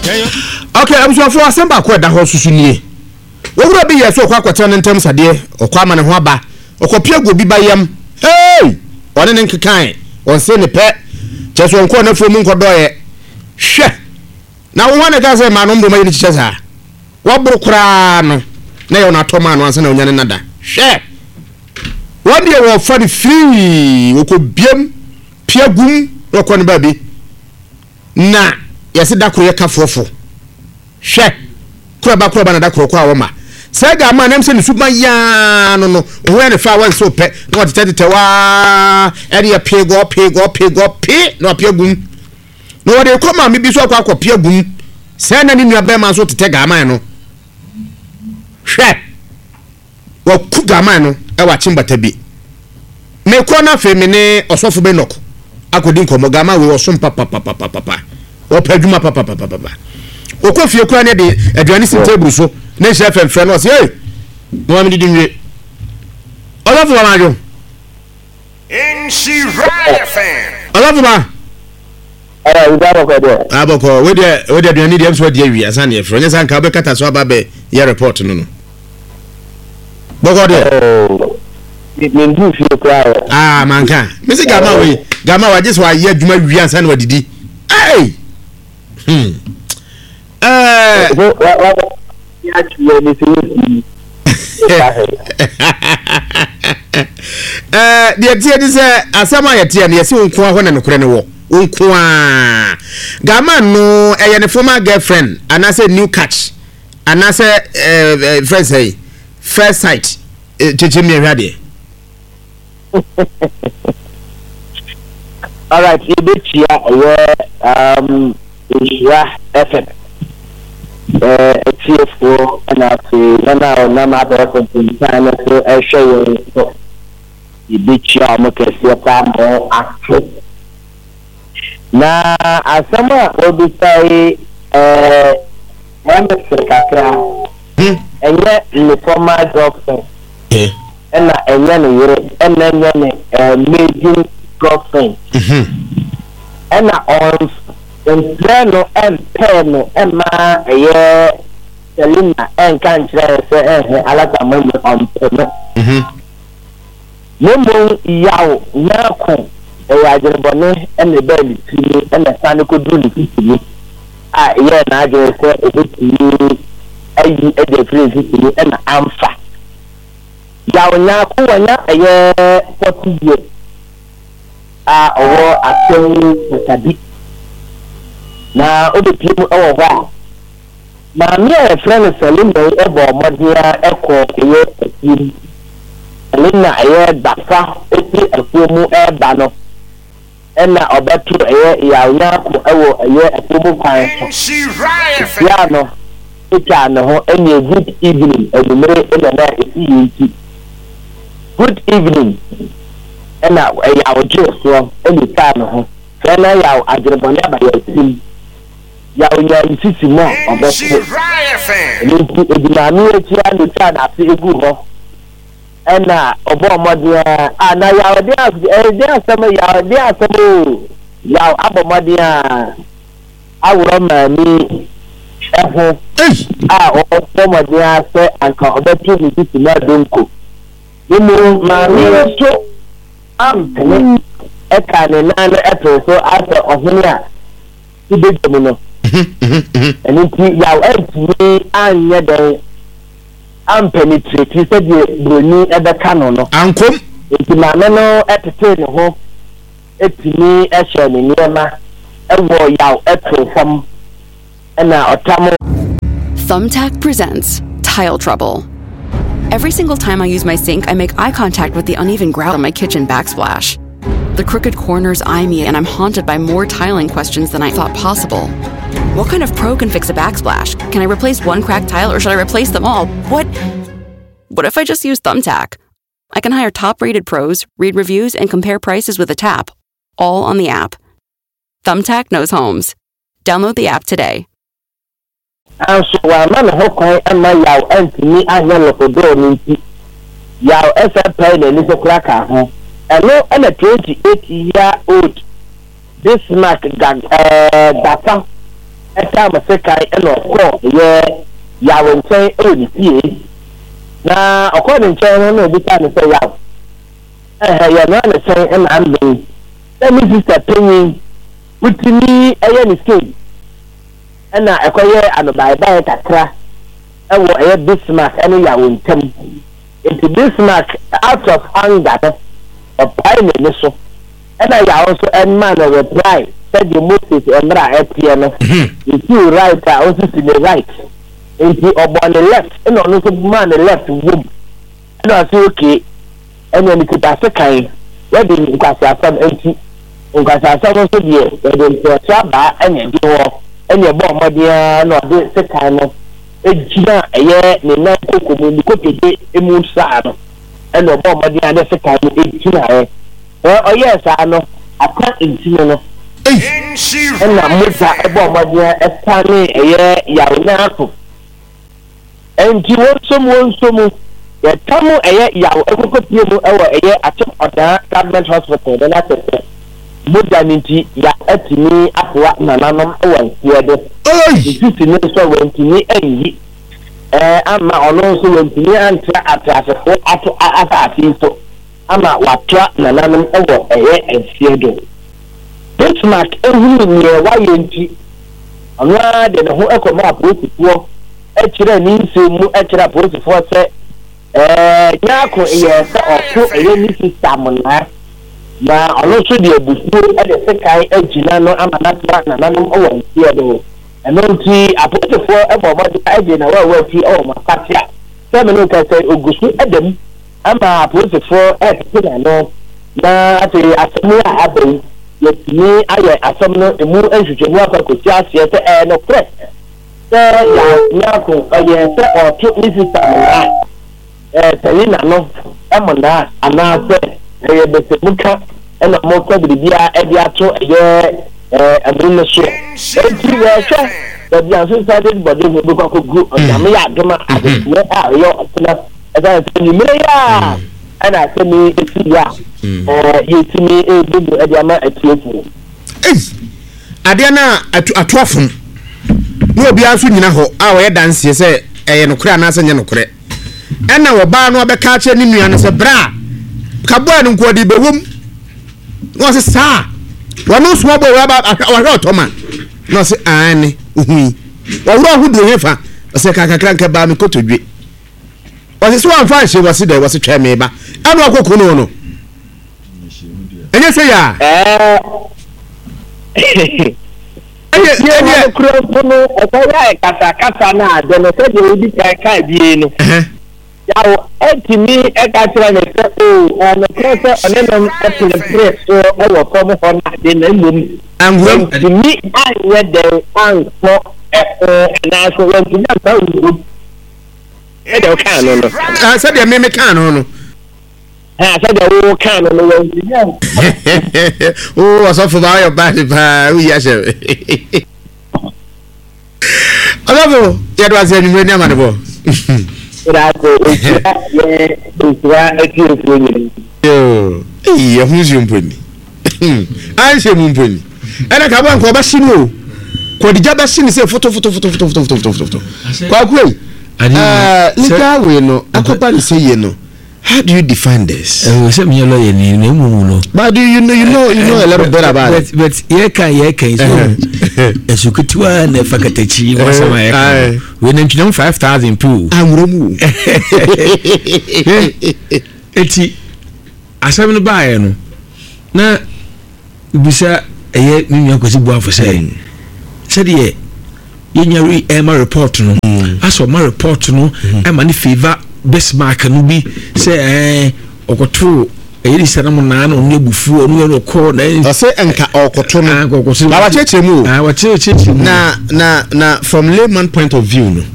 Okay, I'm so for assemble kwa da ho susu nie. Owura bi ye so kwa kwata ne ntem sade, okwa ama ne ho aba. Okopia go bi bayam. Hey! One ne nkekan. On se ne pe. Cheso nko na fo mu nkodo ye. Hwe. Na wo wane ka se ma no mbo ma ye ni chichesa. Wo buru kra no. Na ye na atoma no anse na onya ne nada. Hwe. Wodi ye wo fa the free. Okobiem piagum okwa ne ba bi. Na yesi da kuro ye ka fofo. Hwe. Kura ba na da kuro kwa wo ma. Sega man em se ni super ya no wo ne fa wan so pe no tete wa area pig no piagum no wo de koma me bi so akwa piagum se na ni nua be man so tete ga man no hwe wo ku ga man no e wa chimbata bi me ko na fe me ne osofo be nok akodi nkomo ga man we wo so papa wo paduma papa wo ko fie kura ne de aduani si table so ne chef friend was hey no am di nwe olafo ma majo in she riot fan olafo ma we got over there aboko we de aduani de so de awia san ye fro nya san ka be kata so aba be ye report no boko de me ndu fie kura manka me se gama wa just wa ye adwuma wia san wa didi hey the tie dis asama yetie na yesi onko ho na nokure ne wo onko a gama no eye ne former girlfriend anase new catch anase friend say first sight chechemi ehwade all right ibichia yeah FM TF4 and after na ma ba ko time so show you ibichia mo kesi pa mo active na asama obisai one kakra enye le former girlfriend and enye no yere and enye maiden girlfriend and on en plano en peno en ma Selina en kantre se ala ta mo on peno mo yawo na ko ajere bone en le beli tini en san ko dulu tini na ajere se tini ayi e de free tini en amfa yawo na ko wana 40 years owo aten tabi na obepiem ewo ho na me e friend Selina ebo modia eko etim Selina dafa eti ekomu ba no ena obetu ya ko ewo ekomu kwan ya no ita no ho enye good evening edumere ena na esi good evening ena ya ojo so eni ta no ho ena ya agirebone ba ya sim ya onya isisi mo obeto ni edinami eti anu ta na fi egu ho ena obo modia na ya odi asama ya odi asama ya abo modia awuro mani eho obo modia se anka obeto ni isisi na donko ni mo mani so am ekane na eto so after ohunia ibejemu no enti ya enti anya den am penetrate said the broni ebeka no ankom enti ma no etete ne ho etini ehye ne niema ewo ya eto fam na otamo. Thumbtack presents Tile Trouble. Every single time I use my sink, I make eye contact with the uneven grout on my kitchen backsplash. The crooked corners eye me, and I'm haunted by more tiling questions than I thought possible. What kind of pro can fix a backsplash? Can I replace one cracked tile, or should I replace them all? What if I just use Thumbtack? I can hire top-rated pros, read reviews, and compare prices with a tap, all on the app. Thumbtack knows homes. Download the app today. So man hokon ema yaw antini anya lokodo ni yaw SFP na ni sokraka ho eno na 28-year-old this mark data ɛta ma se kai ɛna ɔkɔ yɛ yawo nkyɛn ɛwɔ ne fie na ɔkɔ ne nkyɛn no na obi ta ne sɛ yawo yɛ no ne sɛn ɛna amee sɛ me sister panyin wotumi ɛyɛ ne stage ɛna ɛkɔyɛ anobaebaeɛ kakra ɛwɔ ɛyɛ Bismarck ɛne yawo ntam nti Bismarck out of anger no ɔpae n'ani so ɛna yawo nso ɛma no reply sɛdeɛ Moses mmerɛ a ɛteɛ no nti right a ɔsisi ne right nti ɔbɔ ne left ɛna ɔno nso ma ne left wom ɛna ɔsɛ okay ɛna ne kita se kan wɔde nkwasiasɛm nti nkwasiasɛm nso deɛ wɔde nkwasi aba ɛna di hɔ ɛna ɛbɔ ɔmɔden na ɔde se kan no egyina ɛyɛ ne nan koko mu ne kopede emu saa no ɛna ɔbɔ ɔmɔden na se kan no egyina ɔyɛ saa no aka ntino no ɛna mota ɛbɔ ɔmɔden ɛsane ɛyɛ yawo na ato ɛnti wɔnsom yɛtam ɛyɛ yawo ɛkɔkɔpie mu ɛwɔ ɛyɛ akyem ɔdaa government hospital na natɛsɛ moda ne nti ya atumi afoa nananom ɛwɔ nseɛ do nsusi ne nso wɔntumi ayi ama ɔno nso wɔntumi antra atrasefo ato asaase so ama watoa nananom ɛwɔ ɛyɛ nseɛ do Bismarck ehunu nea wayɛ nti ɔno ara de ne ho ɛkɔma apolisifoɔ ɛkyerɛ ne nsɛm mu ɛkyerɛ apolisifoɔ sɛ nyaako yɛ sɛ ɔko ɛyɛ ne system na ɔno nso de abufuo ɛde sekan agyina no ama natoa nananom ɛwɔ nseɛ do ɛno nti apolisifoɔ ɛbɔ ɔmɔde agye na wɔawɔ afi ɛwɔ makate a sɛ me no ka sɛ ogu so ɛdam ama apolisifoɔ ɛtete n'ano na afei asɛm a aba yi yɛtumi ayɛ asɛm no emu nhwehwɛmu akɔkɔsi aseɛ sɛ ɛyɛ nokorɛ sɛ nyaako ɛyɛ sɛ ɔto ne system Selina no ɛmona anaasɛ ɛyɛ bɛsɛmuka ɛna mɔkɔ biribia ɛde ato ɛyɛ ɛmu no so enti wɔhwɛ baabi anso sade bɔde mu bɛkɔ akɔgu ɔnyame yɛ adoma adeɛ a ɛyɛ ɔtena ɛsɛ sɛ nimere yɛ a ɛna asɛm ɛsi yɛ a yɛtumi ɛbubu ɛde ama atiefoɔ adeɛ no a atoafom na obiara nso nyina hɔ a wɔyɛ danseɛ sɛ ɛyɛ nokorɛ anaasɛ nyɛ nokorɛ ɛna wɔbaa no abɛka akyerɛ ne nua no sɛ bra kaboa no nkɔde bɛwom na ɔsɛ saa wɔno nso bɔ wɔhwɛ ɔtɔma na ɔsɛ aane ohui wɔwura ahodoɔ hefa ɔsɛ kakakra nka baa me kɔtɔdwe ɔsɛ sɛ wɔmfa nhyɛ wɔse dɛ wɔse twɛ me ba ɛna ɔkɔko no no ɛnyɛ sɛ yɛ ɛnyɛ kuro no ɔsɛ kasa no a dɛ no sɛdeɛ wodi ka bie no yawo etimi eka kyerɛ ne sɛ ɔno kɔ sɛ ɔne nam ɛpere so ɛwɔ fam hɔ na de na mmom anguram etimi anyɛ dɛn ankɔ anaasɛ wɔntumi ampa wuo ɛdɛ ɔkaa no no sɛdeɛ meme kaa no no sɛdeɛ wo kaa no no wɔntumi ɔsɔfo ba ɔyɛ bade paa woyi ahyɛ ɔsɔfo yɛde wasɛ anwummerɛ ne ama ne bɔ yɛho nsuo mponi anhyɛ mu mponi ɛna ka bɔ nka ɔbɛhye no o kɔdigya bɛhye ne sɛ fotofotofotofotofotofotofoto kwakuei legal way no akɔba ne sɛ yie no how do you define this? Say me lawyer ni na mu no. But do you know a little bit about it. But yeka so. Esukutiwa na fakatachi wasama yeka. We nantwam 5,000 pu. Amromu. Eti asam no baaye no. Na bisa eye mi akosi bu afo say. Said ye yenya ema report no. Aso ma report no ema ni favor Bismarck no bi say okoto eyiri sanam na na onu ebufu onu yero ko na say enka okoto no na wa cheche mu wa cheche na from layman point of view no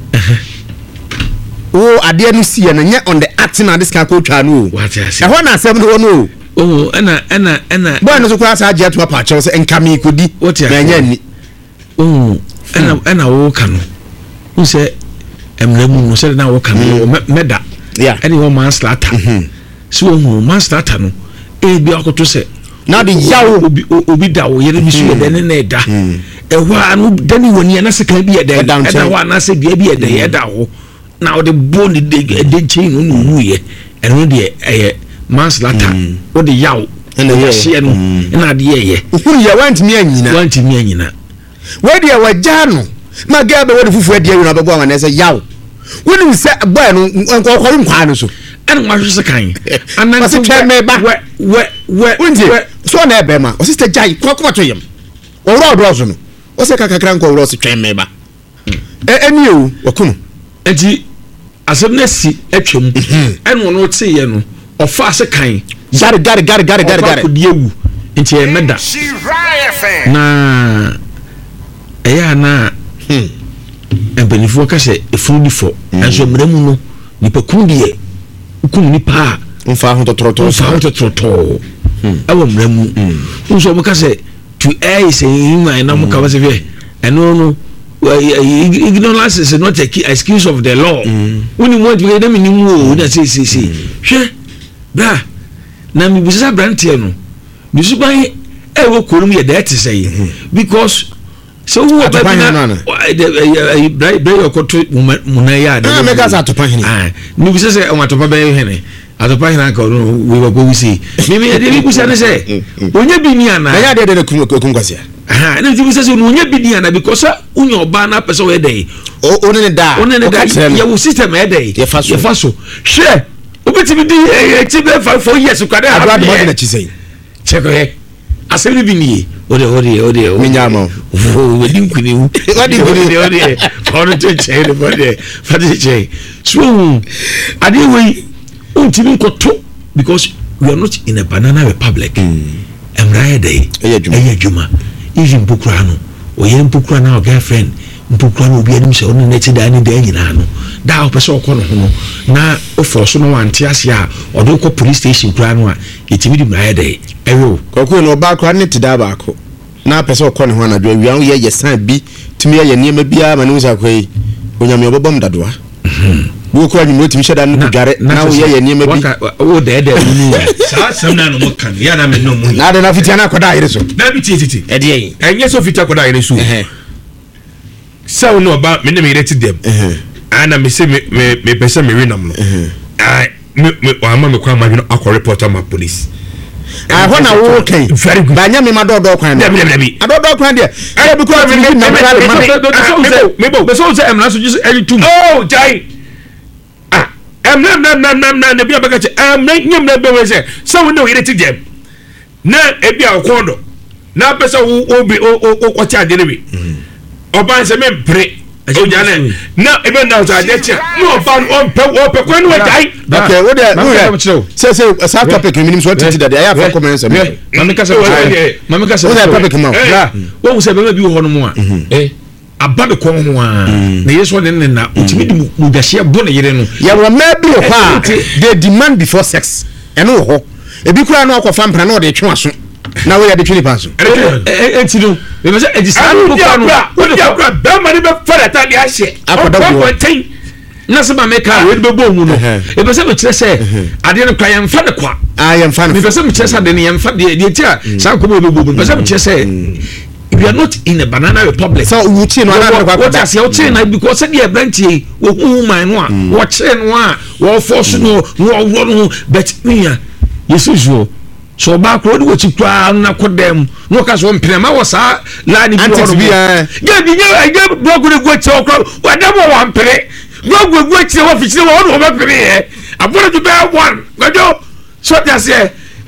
ade no see na nye on the acting na this can ko twa no e ho na asem no no ena boy no so kwa sa jet wa pa che say enka mi kodi na nya ni ena wo kanu u say emremu no say na wo kanu meda yeah any one man slaughter so manslaughter no e bi akoto say na de yawo obi da wo yere bi so ye den na eda ehwa anu dani woni na seka bi ye den eda ho na se bia bi ye den ye da ho na o de bone de chain no nu ye eno de manslaughter o de yawo na ye hye no na de ye hu ye wantimi anyina we de wagya no ma ga be wode fufu ade awi na bebo na se yawo woni se boy no nkokoro nkwa no so and what is the kind? And then tell me back where so na ebe ma o sister jai kwakwa to yem o ro do so no o se kakakra nko ro so twen me ba eni o wakunu enti asem na si atwam en wono te ye no o fa se kan gare ko die wu enti e meda na eya na embenifo ka se efunu difo enso mramu no nipa kundie ukun nipa mfa ho totroto awo mramu unso mo ka se to say in na mo ka se fe eno no ignorance is not a excuse of the law when you want to get them in wo na say hwe bra na mi bisa brantie no mi su ban e wo korum ye that say because so who about na bra yokoto munaya da me ka sa to pan hini mi bisa say o atopa ba hene atopa hina ka no we go go see me de bi bisa na say onye bi ni ana ya de kun kwase na ti bisa say onye bi ni ana because unye oba na pese we dey o ne da ya wo system e dey ye fa so hwe obetimi di ti be 4 years kwade abra mo de na chi say check he asemi bi ni ode minyama we din kuni ode for to check the body for the check so ade we untimi nkoto because we are not in a banana republic emra dey eyadwuma even pokura no oye pokura na o girlfriend pokura no obi anim se ono na ti da ni da nyina no da o pese okono ho na o forso no wante ase a odo ko police station kura no a etimi di mra dey ewo kokwe no ba kura ne ti da ba ko na pese okono ho na do wi an ye san bi timi ye niema bia ma ne usa kwai onyame obobom dadoa wo ko anyi motimi sheda no dware na wo ye niema bi wo de mu sa sam na no mo kan ya na me no mu na de na fitia na koda ayire so na bi titi e de enye so fitia koda ayire so so no ba me ne me reti dem ana me se me pese me renam no me wa ma me kwa ma no akọ report am police ho na wo kan ba nya me ma dodo kwan na adodo kwan de e bi ko me so say emna so just every two oh jai na ne bia baka che nyam na be we say so we no reti dem na e bia okondo na pese wo bi o kwacha ade ne bi oban se me mpre o jane na ebe na so ade che no oban on pe kwenu we dai okay wo de say sa topic minimum so titi that I have comments me mama ka se wo topic ma wo se be bi ho no mo a abade ko ho a na yeso ne na utimi di mu dahye bo ne yere no ya wo ma bi ho a they demand before sex eno ho ebi kura na akofa mpra na o de twe aso na we ya de twini paso enti no be say e di sa ko no wo de kura be ma ni be fara ta li ahye akoda bo na se ba meka we be bo mu no e be say me kire say ade no kwa yem fa de kwa yem fa me be say me kire say de ne yem fa de ti a sa ko bo be bo be say me kire say we are not in a banana republic so you chin no na kwa what as you chin na because say the branch wo hu man no a wo chin no a wo force no wo but me yesuzo so ba ko de wo chi kwa na kodem no ka so mpena wo sa la ni bi wo ya bi ya blogu de go chi okro wa da mo wa mpere blogu go chi wo fi chi wo no ba pere e aboro to be one gojo so that say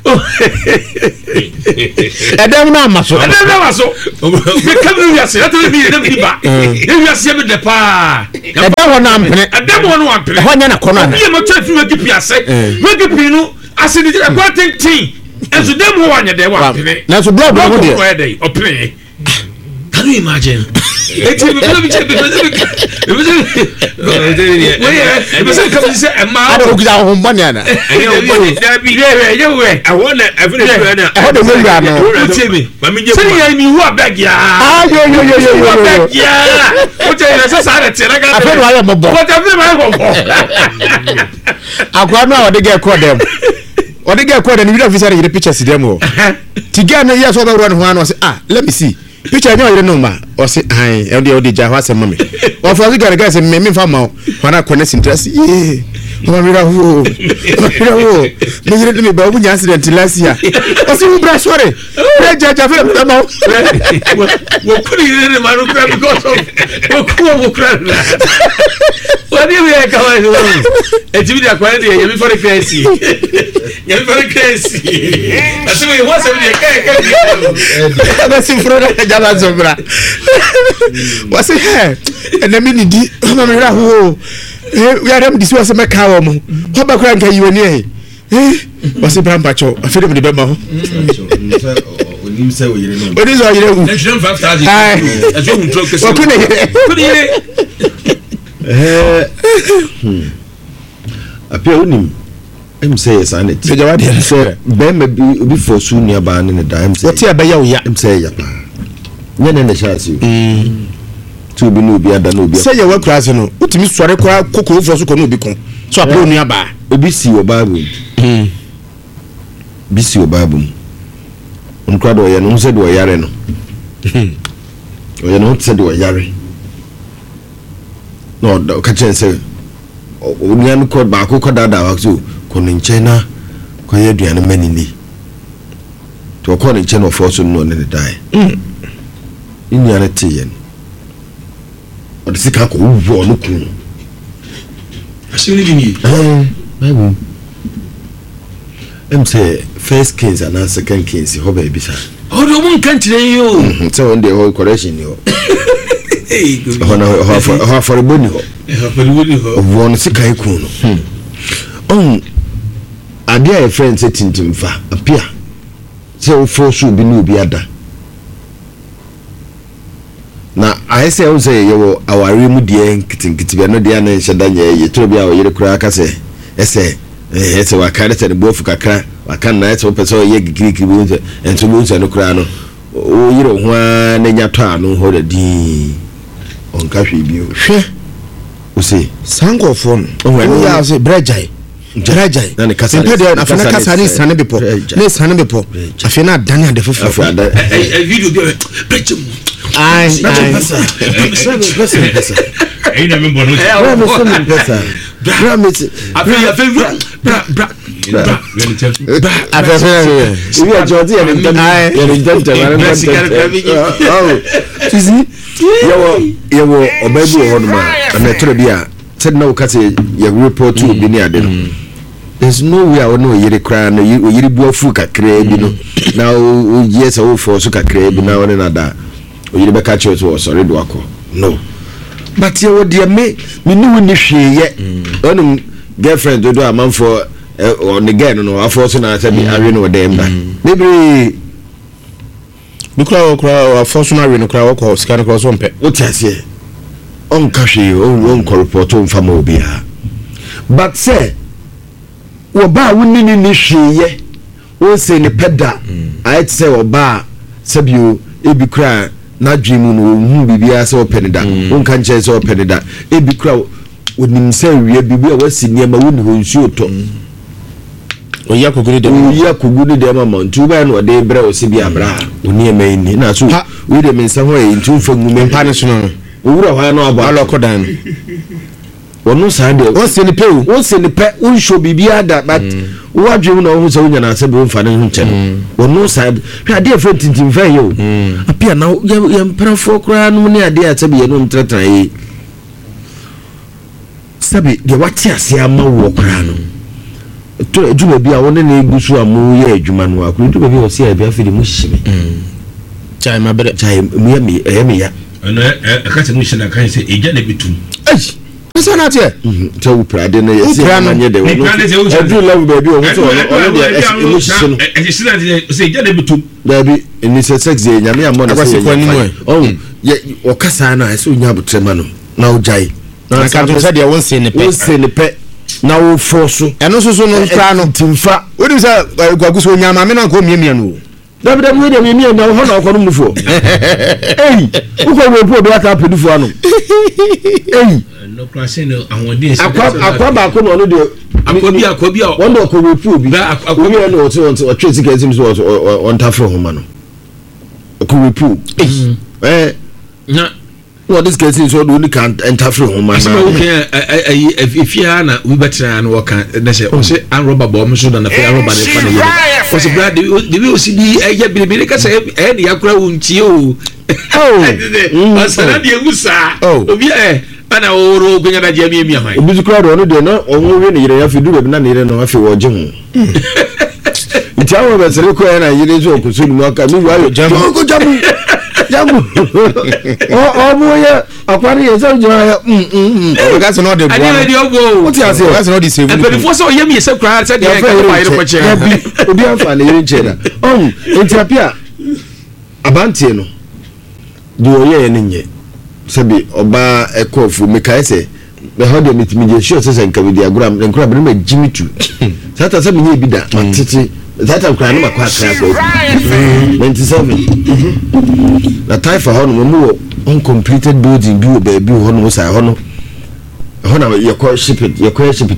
Adam na maso me come ya se that be dem diba e ya se be de pa Adam ho na mpene Adam ho no ampene ho nya na kono na ye mo tafi we gipi ase we gipi no ase ni quarantine team enso dem ho anya de wa ampene na so blood no de opene can you imagine eti me be che be say come say ma ada ogida ho mbani ana da bi we I want every na ho de we ya no eti me ma me je say ya mi hu abeg ya yo abeg ya o je na say sa re ga afa no ayo mobo what afa ma go akwa no a de get call dem ɔde ga kɔ da ne video visa de pictures dem ho ti ga no yes oba run ho an ɔse let me see picture nyo yere no ma ɔse han ɔde ja ho asɛm me ɔfɔ se ga sɛ me fa ma ho na connect interest Mama mira wo. Me yere me ba obunya accident last year. O si ubra sorry. Me jaja fe ma. Wo kuri yere ma no kra because of wo kra. What do you ka wa so? E ti bi da kwa de ye mi for the crazy. Ye mi for the crazy. Aso me wa se bi ka. Ba si fro da jala zobra. Wa se he. Na mi ni di. Mama mira wo. We are them this was a cow. How about crank you in here? Was a brown patcho? I feel the bema. What is all you know? Let's jump 5,000. Appear him. I'm saying, son, it's a Ben before soon near ban in the dime. What's your bay? I'm saying, when in the chance you. To be no be adano. Say your work class, no. What Miss Sware Coco for Sukono Bicon. So I put nearby. Obisi your Bible. Bisi your Bible. Uncrado, you know, said, Yareno. Or you know, said, Yari. No, the catcher say, Union called Baco Cadada, so, calling China, Coyadian many. To a calling channel for so known in the die. Indiana Tian. Or the sick uncle who wore looking. I should live in you. I'm say first kings and now second kings, your baby, sir. Oh, the one can't tell you. So on the whole correction, you half for a bunny of one sick icon. I dear a friend sitting to him, appear. So for should be no be other. Na I say o say you our remu die nkitinkitia no dia na nhyedanya ye trobia o yere kura aka say ese ese wa kare te bofu kakra wa kan na ese o pese o ye gigiriki bu nse ento lu nse no kura no o yere ho a na nya to anu ho da di on ka hwe bi o hwe o say sango phone o ya say brejai na ne kasa na fana kasa ni sane bepo ne sane bepo afina dani ade fufu video de brejum Ai ainda me bono. There's no way I would know you cry no you bo fuka crab you know now yes I will force ka crab now and another you be catch you to sorry do akọ no but you would dear me knew ni hwe ye onum girlfriend do am for on the girl no afọ na say be awe no dem ba maybe because afọ so na awe no kra wo scan cross on pe what you say on ka hwe on call report on fama obi ha but say wo ba woni ni hwe ye wo say ne peda I say wo ba sabio ebi kra na dream no hu bibia se openida won kan che se openida ebi kra onim se wie bibia wasi niam woni ho nsuo to oya koguni de mama ntu ba no de bre o se bi abra oni ema ni na so we de mensa ho e ntu fa ngume mpa ne so no owura ho no aba alokodan wono sa de won se ni pe won show bibia da but wo adwem na wo se wonya na se be won fa ne ho che no wono sa hwa de friend tintim fa yo apia na ya mprafo kra no ne ade a se be no mtratra yi sabi de wati ase ama wo kra no to adwuma bia won ne egusu amu ye adwuma no akuru to bia o se a bia fi de mu hihime chai mabere chai mi ya ana aka se mu hihina kan se eja na bitum Asa na tie to prade na ye se anye de wono edu love baby o so ono de emotion no e se na de se eja na bitum da bi ni se sex ye nyame amon na se oh ye o kasa na se onya butrema no na o jai na ka to se de won se ne pe na wo force eno so no kra no timfa wodi se gwaguso onya ma me na ko miemia no da we de miemia na ho na ko no mufo ei uko we po do aka pedufo ano ei no class no awon akwa ba ko no de akwa won do ko repu obi obi na o twe sika etim so on tafro ho ma no ko repu na what this case so do can interfere ho ma na okay if you na we better na work na say o say an rubber bomb so na fe rubber de fa na o say brad the way o see di eja bibiri ka say e de yakura wontie o asana de gusa obi ana oro gwenya da je mi ahwan obi zukura do no de na onwo we ne yire ya fi du be na ne yire no afi wo je ho iti awo be sere ko na yire zo ko so ni aka mi wa yo jamu ko jamu moya akwari ye so jira that's not the one ani dey go what you say that's not the same and before so yemi say cry say dey ka buy the purchase obi anfa na yire nche na enti apia abantie no de oye ne nye sebi oba ekofu mekai say the how dey meet me je sure say nka we dey agram nkura be na jimitu sata say me nye bi da matete that I'm crying about 97 the time for hono uncompleted building bi baby hono say hono you call ship it it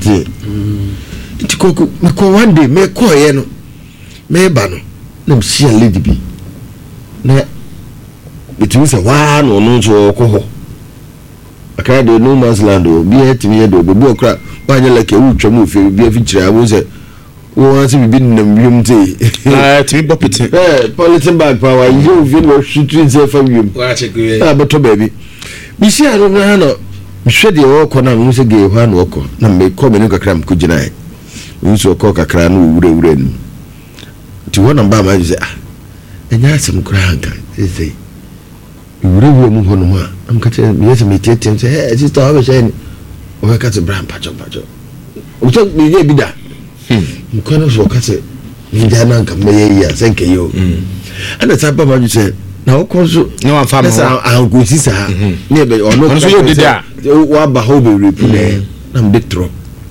ko one day me ko ye no me ba no na msia lady bi na between say one no so ko ho aka de no man's land o bi etimi ye do be okra ba nya like e wutwa mu fe bi afichira wo say wọ́n ti bíbí nínú wíwọ́n tí. Tí mi bọ́ pìtì. Polythene bag power yóò fi lọ ṣùtú ní sẹ́fà wíwọ́n. Wọ́n á ṣe kúrẹ́. Bẹ́tọ̀ bẹ̀ẹ̀bi. Mi ṣe àná náà nọ mehwɛ deɛ wɔkɔ na mo sɛ gɛɛ hɔ ana wɔkɔ na mekɔ me no kakra mekɔ gyinae nso wɔkɔ kakra no wɔwurawura no nti hɔ na mbaa ma sɛ ɛnyɛ asɛm koraa nka sɛsɛ wurawura mu hɔ no mu a amka kyerɛ meyɛ sɛ metiatia sɛ sister wɔbɛhyɛ ni wɔbɛka sɛ bra mpakyɛ wosɛ meyɛ bi da nkɔ no so wɔka sɛ ngya na nka mɛyɛ yi a sɛ nkɛyɛ o ɛna saa ba ma sɛ na wokɔ so na wamfa mo sa angosi saa ne be ono so yɛ dida wa ba ho be repu ne na mbe tro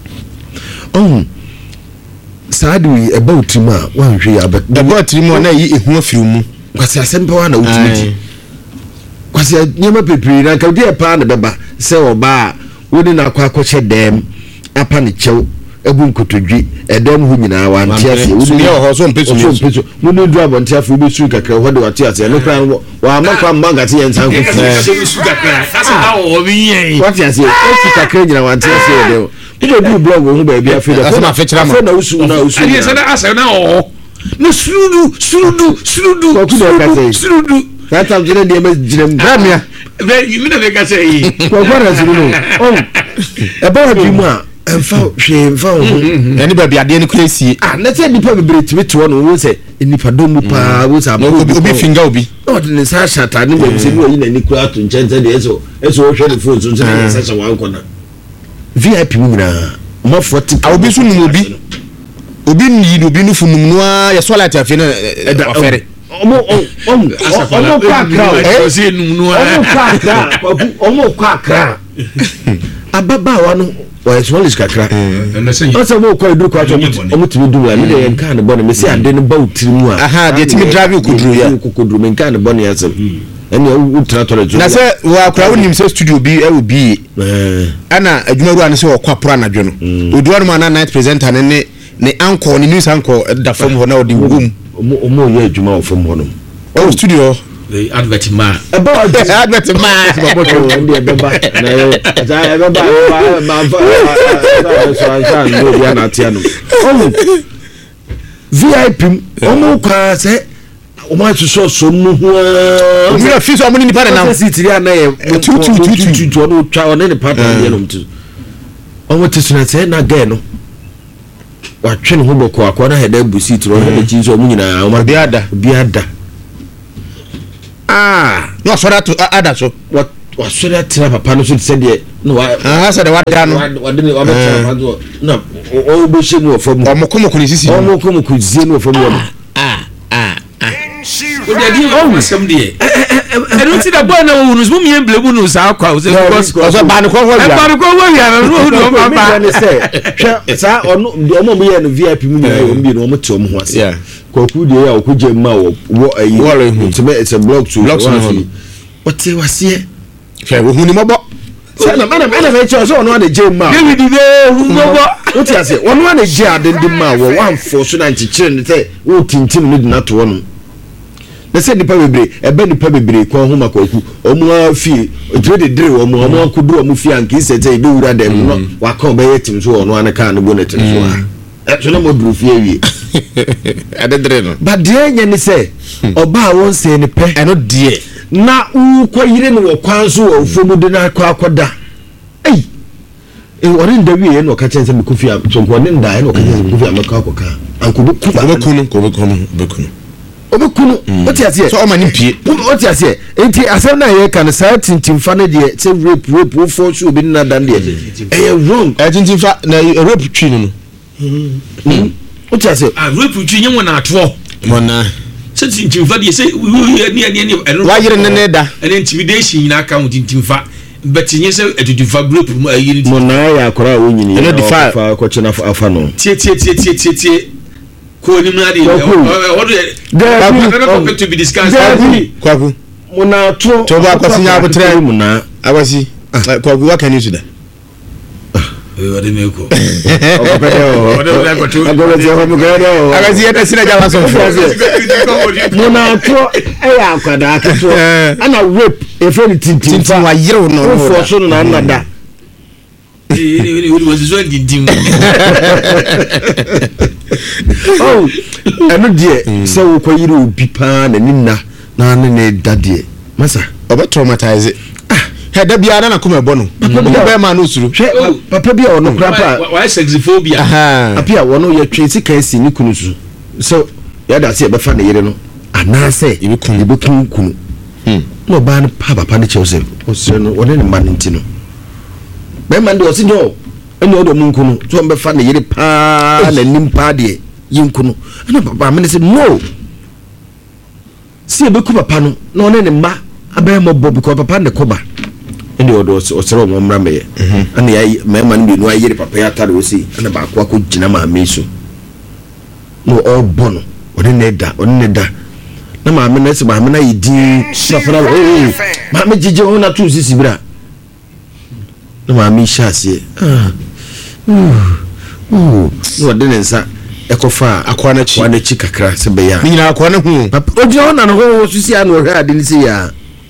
saadi about him a wan hwe ya about him na yi ehu afiri mu kwasi asempa wa na ultimate kwasi nyema pepiri na ka dia pa na beba se oba woni na akwa akɔhyɛ dem apa ne kyɛw ebu nkotodwi edem hu nyina wa ntiase woni ye ho so mpeso woni du abontiafo bi su kakra ho de watiase no kran wa amakwa mbangate ye nsan ko su kakra sasa ha wo bi yen watiase su kakra nyina wa ntiase edem ibe du blog ho ba bia fe da so ma fe kira ma na usu ani se na asa na o no surudu ko ku do ka sei surudu tata jere de ma jere bramia mi na be ka sei ko na surudu e ba bi mu a emfa hwe ho eni ba bia de ne kuresi na se nipa bebre tibeti wo no wo se nipa do mu pa wo sa obi finga obi no de sa shata ne wo se no yi na ni kura to nchen de eso wo hwe de phone so se na sa sha wan kona VIP mu nyina ma 40 obi so num obi ni obi no funum no a ye so light afi na ofere omo kwa kra se num no omo kwa kra ababa wa no wa smallest kakra asa mo kwa edu kwa omo timi du la me de nka ne bone me se ade ne ba utiri mu a aha de timi drive okuduru ya okuduru me nka ne bone ya se ene utra tore jo na se wa kra wonim se studio bi e obi ana adwumaru an se okwa pro anadwo no oduwa no na night presenter ne anchor ne news anchor da fam ho na odi ngum omo ye adwuma fam ho no o studio the advert man about the advert man ndi beba na za beba ma so ansan do ya na tia no VIP omo kwa se omo so no ho omo na fi so omo ni pa na sit ria na ye tu no twa on ne part na ye no mtu omo tisuna se na ga no wa twen ho boko akwa na heda busi tro na chi so omo nyina omo biada no so that ada so what so that tira papa no so said there no so the wada no wadene wa betara pado na o bo shemu ofam omokomo ko sisi omokomo ko zie no ofam no o de di o masam de e don't see that boy na wo no mi emblem no sa akwa o say because so ba no ko ho ya no papa ne say sa ono omo mo ye no VIP mu nyina o mbi no omo te omo ho ase koku de ya okuje ma wo ayi it's a block to what say was here fe wo hu ni mobo say na me cho so no na je ma David be humobo what you say one na je adende ma wo one for so na nchikire ne say wo tintim no na to no na say nipa bebre ebe nipa bebre ko ho makoku omu afi odre de omu akudu omu fi anki sete be wura dem no wa ka be yetim so ono an ka no bonnet so a so na mo dru fi awie adedre no but de nya ni say oba won say ne pe eno die na u ko yire no wo kwan so wo fomu de na akoda ei ori ndawie no ka chense me kofi am so ko ne nda no ka chense me kofi am ka akoka ankubu obekunu obekunu what you say so o mani pie what you say enti asem na ye kan sa tintimfa ne de say rape wo for so bi na dan de wrong tintimfa na rape twi no what you say rape twi nyem na ato mona se tintimfa de say ni wa yire ne da and intimidation na account tintimfa but nye say edudufa group yiri mona ya akora wo nyini no defa ko chena afa no tie ko ni na de what to be discussed kwaku mona to ba kwasinya abotre mona abasi kwaku what can you do that ode meko agasi eta sina jama so mona to ya akwada akato ana rape e friend tintimfa wa yiro no for so na nada ni was so dindim oh eno die so wo kwayire obi pa na ninna na ne dadie masa oba traumatize heda bia na kuma ebo no be ma no suru papa bia ono kra pa why sexophobia apia wono ye twesi kan si ni kunu so ya da se be fa na yire no ana se ibekun kunu no ba na papa ne chose o se no wona ne man ntino be man de o si no ene odo mun kunu so be fa na yire pa na nimpa de yinkunu ana papa me se no si ebeku papa no na wona ne ma abai mo bob ko papa ne koba ene odo o sero mo mra me ana ya me man bi no ayire papa ya tare o si ana ba ko akogina ma me so no o bono wona ne da na ma me na se ma me na yidi safara ma me jije ona tu sisi bra na ma me shase no de ne nsa ekofa akwana chi kakra se be ya ni na akwana hu odi ona no ho susi anu hwe ade ni se ya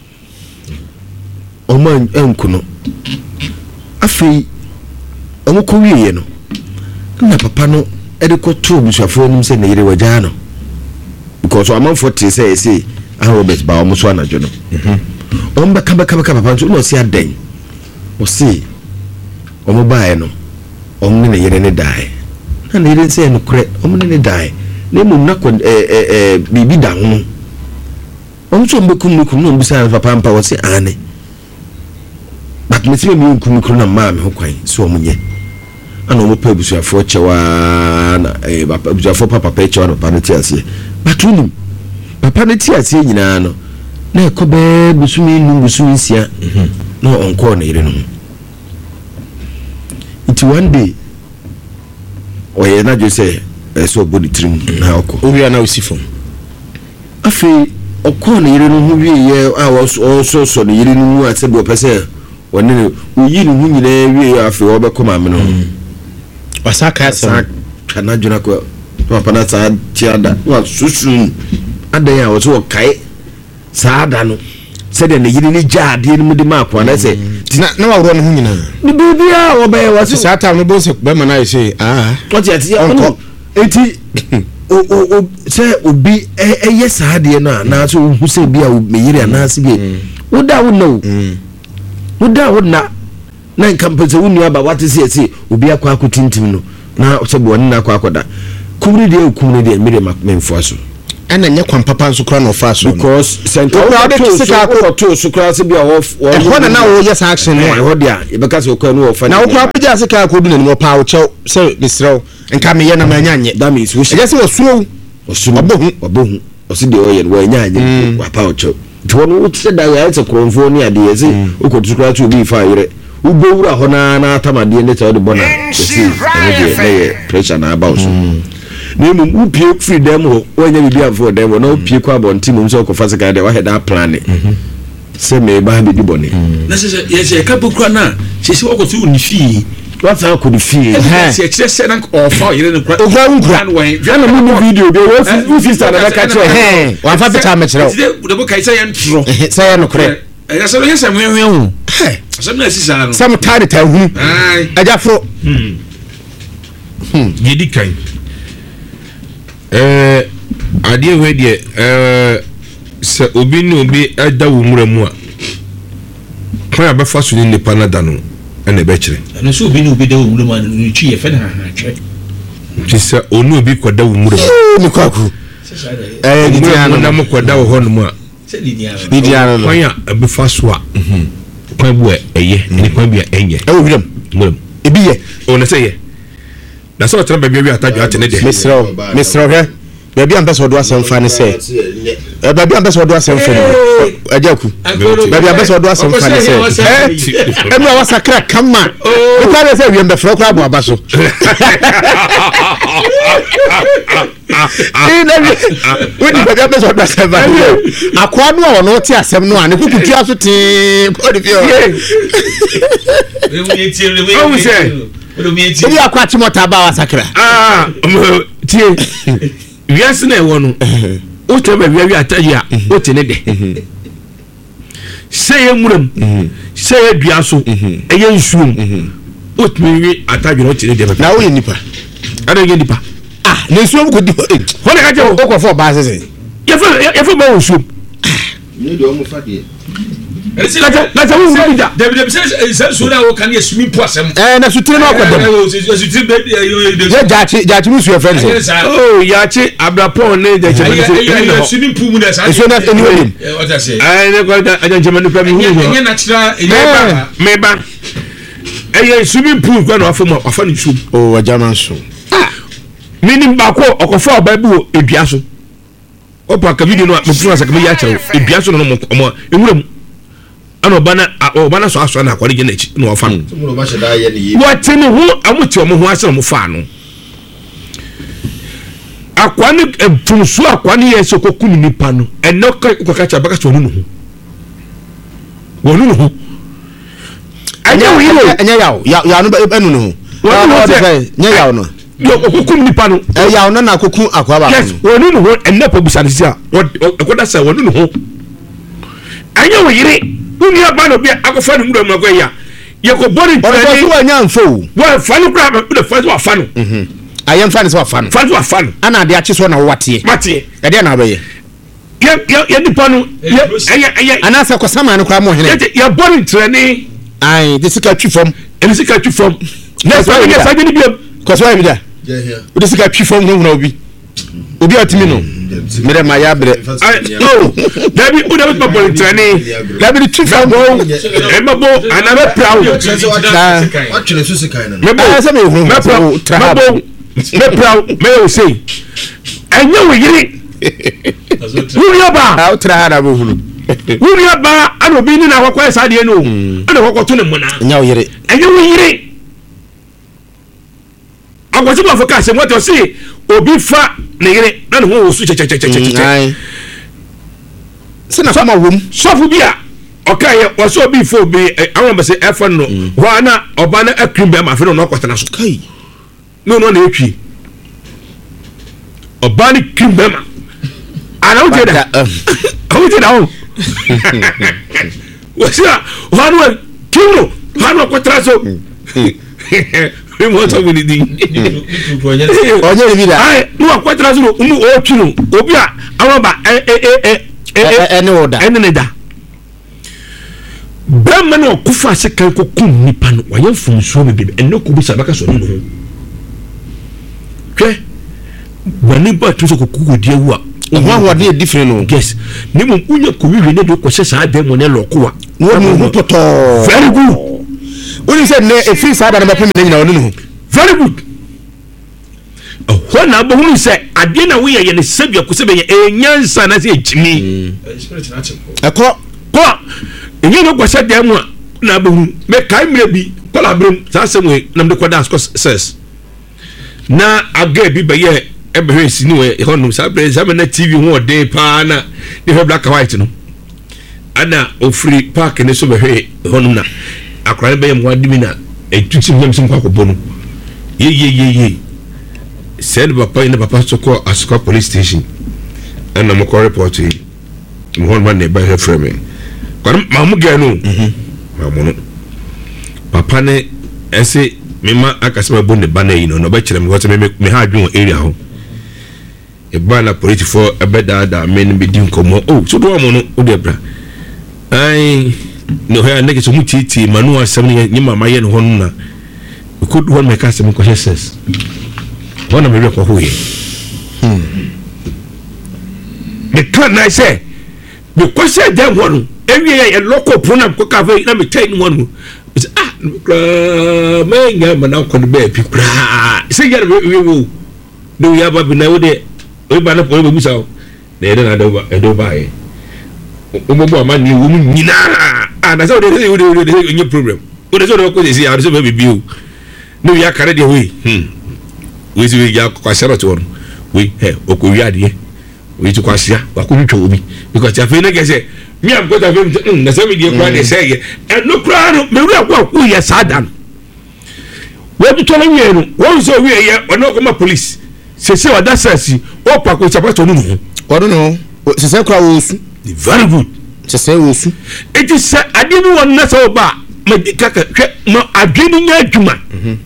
o man enkuno afi omo ko wiye no na papa no ede ko to busuafo nim se na yire waja no because o man 40 say Robert ba omo so anajo no omba kaba papa so no si adan o si omo bae no omo ne yire ne dai na yire se no kre omo ne dai na mum na ko bibi da ho omo so mbekum no mbisa papa mpa wo se ane but me see me nkum na ma me ho kwan so omunye ana omo pa busuafo chewa na papa busuafo papa chewa no papa ti ase but unim papa ne ti ase nyina no na ekobe busumi sia no onko na ire no it one day oye na jo say so body trim na oko owi ana osifom afi okọ na ire no hu wie ye a so no ire no mu ase bo pese wonne uyi no hu nyina wie afi obekoma me no wasaka sa kana juna ko papa na sa tiada wa susu adan ya wo so kai saada no se de ne yiri ni jaade ni mu de ma kwa na se na wa woro no hu nyina ni bibia obe wa so sa ta no bo se be ma na say what you see onko enti o se obi eye saade no na so hu se bia o meyiri na se bi woda wo na nkampese wonu aba wate se obi akwa akotintim no na se bo na akwa akoda kumri de mere memfo aso ana nya kwan papa nso kra no fa so because center to so kra se bia ho na wo yes action no ho dia e beka se okwa no wo fa na wo kra pja se ka ko du na mo pa wo chew se misrew nka me ye na manyanye that means we yes wo suo obohu o se de o ye wo nyanye wa pa wo chew to no wo se da ya se kronfo ni ade ye se okotu kra to bi fa yire ubowura ho na atamade ne te o de bona se ne pressure na about so nemu upie freedom ho wanya bibia for dem no upie kwa bonti mum so ko fasika de wa head plan se me ba be di bone na se ye ka bokura na se se wako tu ni fi what how could feel se se na ofa yire ne kura nkura na mu video be wo sister na ka che wa fa beta me kire de bo kai se yan tro se ya no kure ya se ye se mwe hu asem na sisa no sam tare ta hu ajafro ye di kan adeɛ wei deɛ sɛ obi ne obi ada wo nwura mu a kwan a bɛfa so ne nipa no da no ɛna ɛbɛkyerɛ no so obi ne obi da wo nwura mu no twi yɛ fɛ na hwɛ nti sɛ ɔne obi kɔda wo nwura mu ni kwaku nwura mu na mo kɔda wo hɔ no mu a ni dia no kwan a ɛbɛfa so a kwan bu a ɛyɛ ne kwan bi a ɛnyɛ wiram ebi ye ɔne sɛ yɛ na sɛ ɔtena baabi a atadwa ate ne de mesrɛ hwɛ baabi ambɛ sɛ ɔdo asɛm fa ne sɛ baabi ambɛ sɛ ɔdo asɛm fa ne agyaku baabi ambɛ sɛ ɔdo asɛm fa ne sɛ ɛnu a wasakra kama nipa de sɛ wiem bɛfrɛ kora aboaba so wodi baabi ambɛ sɛ ɔdo asɛm fa ne akoa no a ɔno te asɛm no a ne kukutua so tee kɔde fie ɔmu sɛ ebi akɔ akyemɔta ba wasakra tie wiase na ɛwɔ no wotɔ ba wiawi atayi a wote ne de sɛ yɛ muram sɛ yɛ dua so ɛyɛ nsuom wotumi wi atayi na wote ne de na woyɛ nipa ada yɛ nipa ne nsuom kɔdi hɔ ne ka kyɛ wokɔfɔ ɔbaa sɛ yɛfɛ ba wɔ nsuom Lata wo wo da David say so na wo kan ye swimming pool asem na sutire na akɔdam jachi musu your friends oh yachi abrapon ne jachi swimming pool mu da sa so na anyway what I say ne ko ajanjema no pam hu enye natural meba swimming pool kwa na afa ne sum oh ajama so minim ba ko okofa oba bi wo edua so opa ka video no mo funa sa ka me ya kyerɛ edua so no mo ewura mu ano bana so aso na akwari gye na chi na ofa no ba hyɛ da yɛ ne yi what ne ho amuti omo ho ase no mo fa no akwani funsu akwani yɛ so koku ni nipa no eno ka cha baka so no ho anya yaw no enu no nya yaw no yo koku ni nipa no yaw no na koku akwa ba yes wonu no ho enne pa busa nsi a okoda sa wonu no ho anya wo yire uni aba no bi akofa no mura mu akwa ya ye ko body training so anya mfo wo fa no kra be fa so afa no ayem fa ne so afa no fa so afa no ana de ache so na wo wate mate e de na ba ye ye nipa no ye ana sa ko sama no kra mo hene ye body training ai de sika twi fom ene sika twi fom na sa ye sa ni bi ko so ye bi da o de sika twi fom no obi atimi no mere ma ya bre no dabi o dabi pa body training dabi twi fom e mabo ana be proud wa twene so sika no mebo sa me hu me proud me o say enye wo yiri wuri aba a utra hada bo hunu wuri aba ana obi ni na akwa sa de no ana akwa to ne mona nya wo yiri enye wo yiri agwa tiba foka se moto si obi fa ne yiri na ne ho wo su che sina kama wom sofu bia okay wo so obi fo bi awon be se efa no ho ana oba na akrim be ma fe no kwatana so kai no na etwi oba ni krim be ma ana uti da wasa hanu kiro hanu kwatana so we want to win the onye bi da ai no kwatana so mu o twi no obi a awon ba ene oda ene da bɛma na ɔkofa ase kan kokum nipa no wayɛ mfomsuo bebebe ɛnɛ ko bi sa bɛka sɔ ne no ho hwɛ wani ba to sɛ kokuko die wu a ɔho de different no yes ne mo unya ko wiwi ne de ko sɛ saa dɛm ne lɔko a no mu poto very good woni sɛ ne efiri saa da na bɛpem ne nyina ɔno no very good ɔhɔ na bohunu sɛ ade na woyɛ yɛ ne sabia ko sɛ bɛyɛ enyansa na sɛ ejimi ɛkɔ ko enye no kwasa dem a na behu me kai mre bi kola brem sa semwe na mde kwada asko ses na aga bi be ye ebehwe sini we honum sa bre sa na TV ho ode pa na de black and white no ana ofiri park ne so behwe honum na akwara be yam wadimi na etuti nyam sim kwa kobono ye said papa so call Asuka police station and I'm call report yi mo man ne ba he frame kwara mamu ga no mamu papa ne ese mema akasema bonne bana yi no ba kire me what me ha adwon area ho e bana police for ebeda men be di nkomo so do mo no o de bra ai no ha neke so mutiti manu asem ni mama ye no honu na could one make us some questions one of me ko ho ye the can I say the question dem one every a local program ko cafe na me tell one is me nya mana ko be pi kra say ya we do ya ba bi na we de we ba na po be busa na ye na do ba ye omobo amani wo mu nyina na so de any problem o de so de ko de see how so be bi o no ya kare de we we see ya kwasara to we okori ade we to kwasia wa ko ntwa obi because afi na gese me am go ta fe na so me de kwa de say and no kra no me ru akwa ku ya sadan we bi to na we no won so we ye ono ko ma police se wa da sasi o pa ko chapa to no no se kra wo su very good se wo su it is ade bi won na so ba ma dikaka hwe ma adwini nya adwuma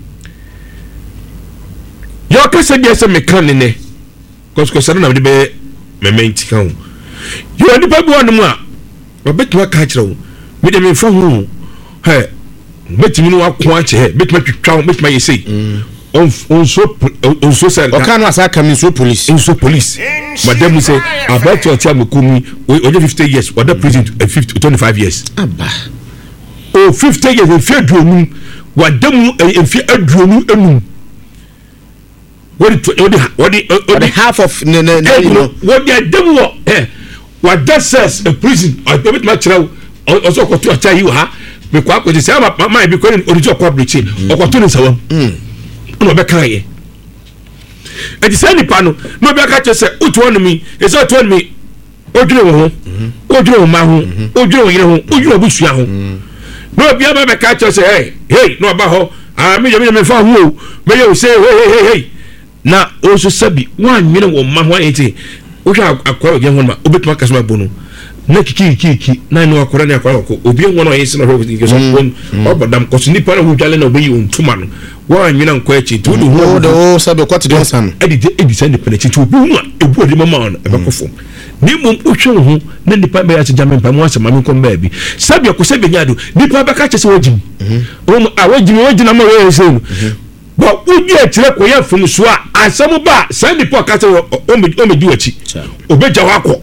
yo ka se bi se me kan ne kosko sare na be mementi kan yo adi pa bi won mu a obetuma ka kire wo me de me fa hu betimi no akon a che betuma twitwa betuma yesei on so sir o kan asa kam so police madam say about your time kumi only 50 years what the prison 25 years aba 50 years in fear duonu wadam in fear aduonu enum what the half of what the demo what that says a prison or bit material also ko to acha you ha me kwa ko say ma be ko ni orijo ko breach o ko to ni sawam no be kan ye e di say ni pa no be ka che say utu on mi e say utu on mi odwire wo ho odwire wo ma ho odwire wo yire ho odwire wo busua ho no be be ka che say hey no ba ho me fa ho me you say hey na o so sabi wan nwene wo ma ho enti wo hwa akwa ge ho ma obetuma kasoma bonu na kiki na no akora na akora ko obi nwono yesi na ho ke so won obodam ko so nipa na ho dwale na obeyi ontuma no wan nwene nko achi tu du ho do sabe kwati don san edi send the penalty tu obi hu ebu odi mama on e be kofo ni mum otwe ho na nipa be ya se jamen pa mo asema mi kom ba bi sabe ko sabe nyado nipa be ka che se wajim wajim ma we se no ba uji atire ko ya fun so a asem ba send the podcast o me di wachi obeja wako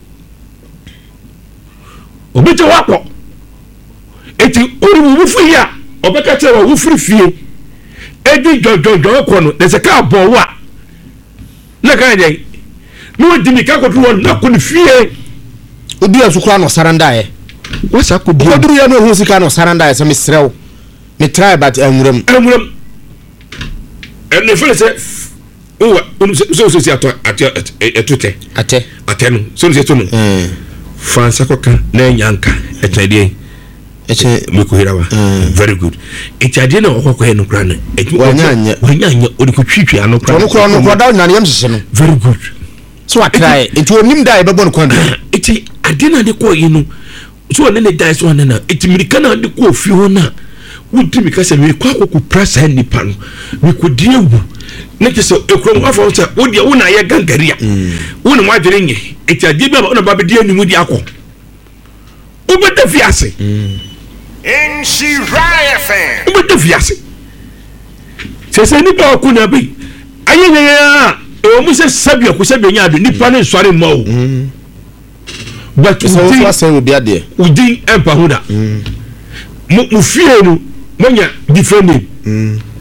eti ori wu fu ya obeka tire wu firi fie edi jojo ko no de se ka bo wa na ka je no di mi ka ko tu na ko ni fie obi asukura no saranda e wasa ko ko duru ya no hu sika no saranda e se misrew me try but enwuram and the first so si ato ate no so se to no France akoka na nyanka etade me ko hirawa very good etade na okoko no kra na wanyanya odi ko twitwi ano kra no kra no da na yam hye no very good so akrai enti onim da e bebo no kwan eti ade na de ko yi no so ne dai so na eti mirika na de ko fi ho na wudi mi kase me kwa ko press hand nipa no me ko diewu ne ke so ekrom afa so wodi wo na ye gangaria wo ne mwadere nye eti ade bi na ba be die nimu di akọ ubeta fiase in Shiraya fan ubeta fiase se nipa ko na bi ayenya o mu se sabia ko sabia nya do nipa ne nsore ma o but so say we be ade udi empa huda mu fie no monya different name